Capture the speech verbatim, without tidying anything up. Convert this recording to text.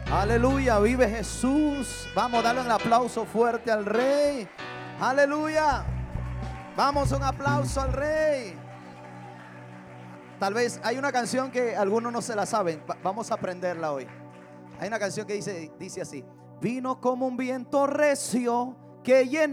Aleluya, vive Jesús. Vamos a darle un aplauso fuerte al Rey. Aleluya. Vamos, un aplauso al Rey. Tal vez hay una canción que algunos no se la saben. Vamos a aprenderla hoy. Hay una canción que dice, dice así: vino como un viento recio que llenó